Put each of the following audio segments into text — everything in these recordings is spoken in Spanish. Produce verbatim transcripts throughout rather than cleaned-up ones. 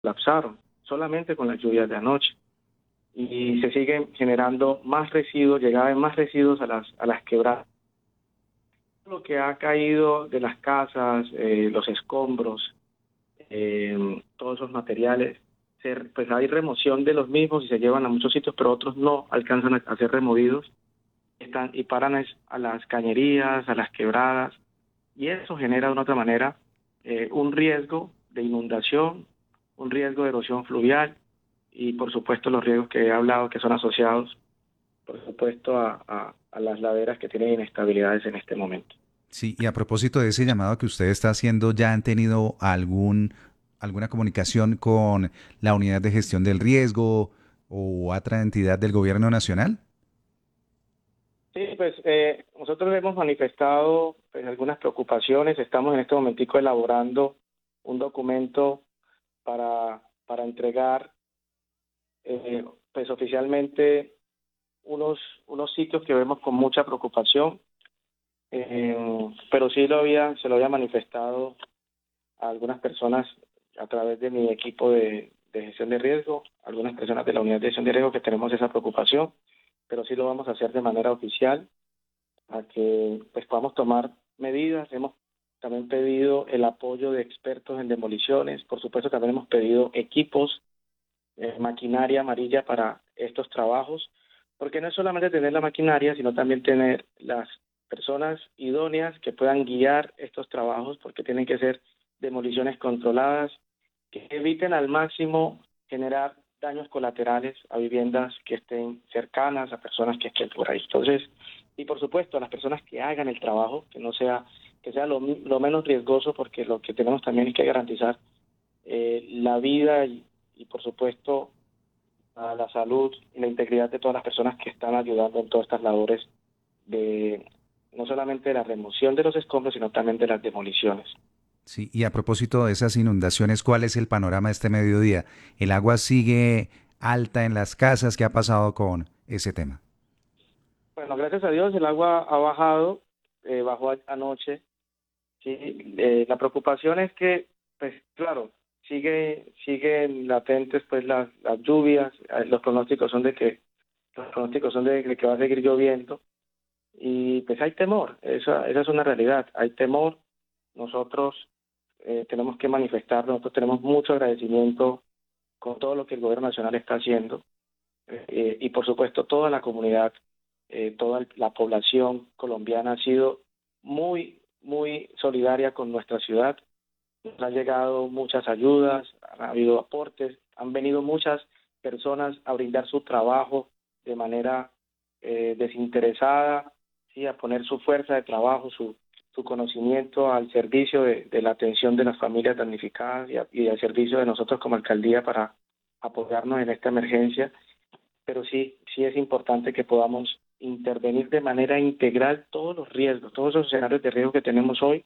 colapsaron solamente con las lluvias de anoche. Y se siguen generando más residuos, llegaban más residuos a las, a las quebradas. Lo que ha caído de las casas, eh, los escombros, eh, todos esos materiales, se- pues hay remoción de los mismos y se llevan a muchos sitios, pero otros no alcanzan a, a ser removidos están, y paran es a las cañerías, a las quebradas, y eso genera de una otra manera eh, un riesgo de inundación, un riesgo de erosión fluvial y por supuesto los riesgos que he hablado que son asociados, por supuesto, a, a, a las laderas que tienen inestabilidades en este momento. Sí, y a propósito de ese llamado que usted está haciendo, ¿ya han tenido algún, alguna comunicación con la Unidad de Gestión del Riesgo o otra entidad del gobierno nacional? Sí, pues eh, nosotros hemos manifestado pues, algunas preocupaciones. Estamos en este momentico elaborando un documento para, para entregar eh, pues oficialmente unos, unos sitios que vemos con mucha preocupación, eh, pero sí lo había, se lo había manifestado a algunas personas a través de mi equipo de, de gestión de riesgo, algunas personas de la unidad de gestión de riesgo que tenemos esa preocupación, pero sí lo vamos a hacer de manera oficial a que pues podamos tomar medidas. Hemos también pedido el apoyo de expertos en demoliciones, por supuesto también hemos pedido equipos, eh, maquinaria amarilla para estos trabajos, porque no es solamente tener la maquinaria, sino también tener las personas idóneas que puedan guiar estos trabajos, porque tienen que ser demoliciones controladas, que eviten al máximo generar daños colaterales a viviendas que estén cercanas, a personas que estén por ahí. Entonces, y por supuesto, a las personas que hagan el trabajo, que no sea, que sea lo, lo menos riesgoso, porque lo que tenemos también es que garantizar eh, la vida y, y, por supuesto, a la salud y la integridad de todas las personas que están ayudando en todas estas labores de no solamente de la remoción de los escombros, sino también de las demoliciones. Sí, y a propósito de esas inundaciones, ¿cuál es el panorama este mediodía? ¿El agua sigue alta en las casas? ¿Qué ha pasado con ese tema? Bueno, gracias a Dios el agua ha bajado, eh, bajó a- anoche. Sí, eh, la preocupación es que, pues claro, sigue, siguen latentes pues las, las lluvias, eh, los pronósticos son de que los pronósticos son de, de que va a seguir lloviendo y pues hay temor, esa, esa es una realidad, hay temor. Nosotros eh, tenemos que manifestar, nosotros tenemos mucho agradecimiento con todo lo que el gobierno nacional está haciendo eh, y por supuesto toda la comunidad, eh, toda la población colombiana ha sido muy, muy solidaria con nuestra ciudad. Nos han llegado muchas ayudas, ha habido aportes, han venido muchas personas a brindar su trabajo de manera eh, desinteresada, ¿sí? A poner su fuerza de trabajo, su, su conocimiento al servicio de, de la atención de las familias damnificadas y, a- y al servicio de nosotros como alcaldía para apoyarnos en esta emergencia. Pero sí, sí es importante que podamos intervenir de manera integral todos los riesgos, todos esos escenarios de riesgo que tenemos hoy,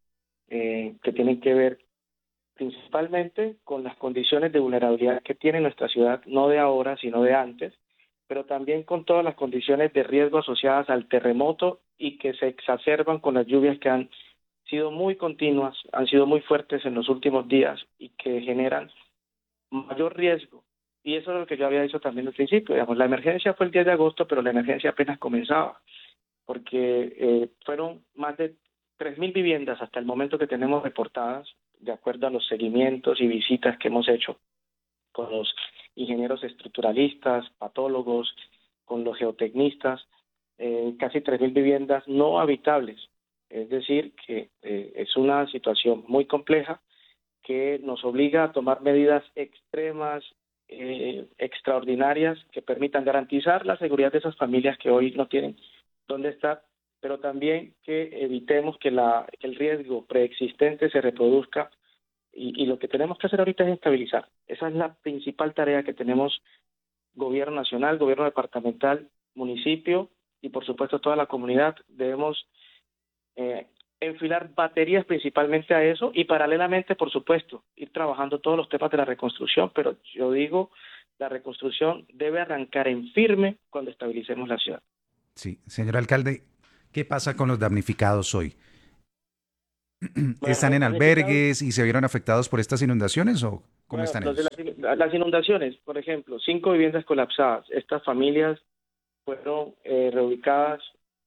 eh, que tienen que ver principalmente con las condiciones de vulnerabilidad que tiene nuestra ciudad, no de ahora, sino de antes, pero también con todas las condiciones de riesgo asociadas al terremoto y que se exacerban con las lluvias que han sido muy continuas, han sido muy fuertes en los últimos días y que generan mayor riesgo. Y eso es lo que yo había dicho también al principio, digamos, la emergencia fue el diez de agosto, pero la emergencia apenas comenzaba porque eh, fueron más de tres mil viviendas hasta el momento que tenemos reportadas, de acuerdo a los seguimientos y visitas que hemos hecho con los ingenieros estructuralistas, patólogos, con los geotecnistas, eh, casi tres mil viviendas no habitables. Es decir, que eh, es una situación muy compleja que nos obliga a tomar medidas extremas, eh, extraordinarias, que permitan garantizar la seguridad de esas familias que hoy no tienen dónde estar, pero también que evitemos que, la, que el riesgo preexistente se reproduzca y, y lo que tenemos que hacer ahorita es estabilizar. Esa es la principal tarea que tenemos gobierno nacional, gobierno departamental, municipio y por supuesto toda la comunidad. Debemos eh, enfilar baterías principalmente a eso y paralelamente, por supuesto, ir trabajando todos los temas de la reconstrucción, pero yo digo, la reconstrucción debe arrancar en firme cuando estabilicemos la ciudad. Sí, señor alcalde, ¿qué pasa con los damnificados hoy? Bueno, ¿Están los en damnificados, albergues y se vieron afectados por estas inundaciones o? ¿Cómo Bueno, están los de ellos? las, las inundaciones, por ejemplo, cinco viviendas colapsadas. Estas familias fueron eh, reubicadas.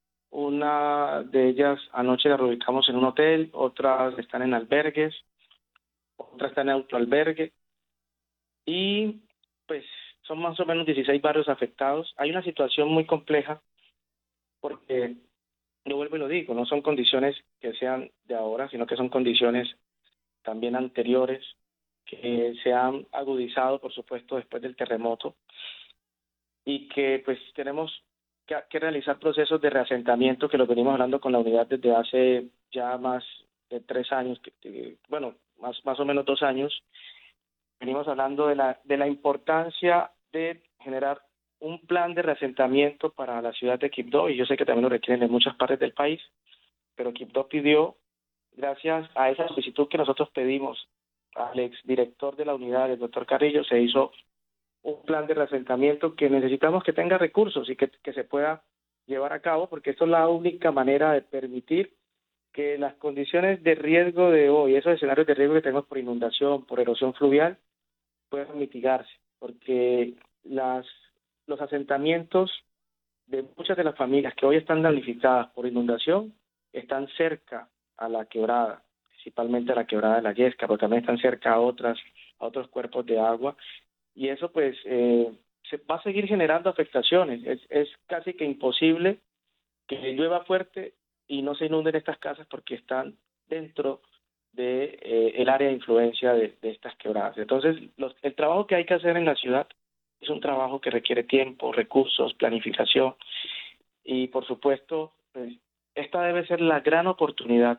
Una de ellas anoche la reubicamos en un hotel, otras están en albergues, otras están en autoalbergue y pues son más o menos dieciséis barrios afectados. Hay una situación muy compleja porque, yo vuelvo y lo digo, no son condiciones que sean de ahora, sino que son condiciones también anteriores que se han agudizado, por supuesto, después del terremoto y que pues tenemos que, que realizar procesos de reasentamiento que lo venimos hablando con la unidad desde hace ya más de tres años, que, que, bueno, más, más o menos dos años. Venimos hablando de la, de la importancia de generar un plan de reasentamiento para la ciudad de Quibdó, y yo sé que también lo requieren en muchas partes del país, pero Quibdó pidió, gracias a esa solicitud que nosotros pedimos al exdirector de la unidad, el doctor Carrillo, se hizo un plan de reasentamiento que necesitamos que tenga recursos y que, que se pueda llevar a cabo, porque esto es la única manera de permitir que las condiciones de riesgo de hoy, esos escenarios de riesgo que tenemos por inundación, por erosión fluvial, puedan mitigarse, porque las, los asentamientos de muchas de las familias que hoy están damnificadas por inundación están cerca a la quebrada, principalmente a la quebrada de la Yesca, pero también están cerca a otras, a otros cuerpos de agua, y eso pues eh, se va a seguir generando afectaciones. Es, es casi que imposible que llueva fuerte y no se inunden estas casas porque están dentro de eh, el área de influencia de, de estas quebradas. Entonces, los, el trabajo que hay que hacer en la ciudad es un trabajo que requiere tiempo, recursos, planificación y, por supuesto, pues, esta debe ser la gran oportunidad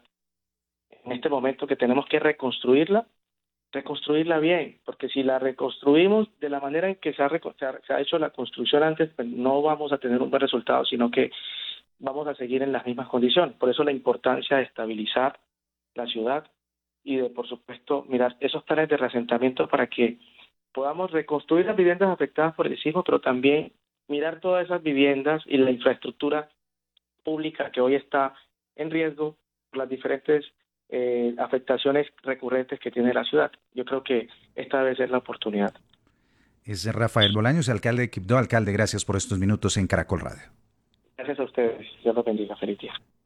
en este momento que tenemos que reconstruirla, reconstruirla bien, porque si la reconstruimos de la manera en que se ha, se ha, se ha hecho la construcción antes, pues no vamos a tener un buen resultado, sino que vamos a seguir en las mismas condiciones. Por eso la importancia de estabilizar la ciudad y de, por supuesto, mirar esos planes de reasentamiento para que podamos reconstruir las viviendas afectadas por el sismo, pero también mirar todas esas viviendas y la infraestructura pública que hoy está en riesgo por las diferentes eh, afectaciones recurrentes que tiene la ciudad. Yo creo que esta debe ser la oportunidad. Es Rafael Bolaños, alcalde de Quibdó. Alcalde, gracias por estos minutos en Caracol Radio. Gracias a ustedes. Dios los bendiga. Feliz día.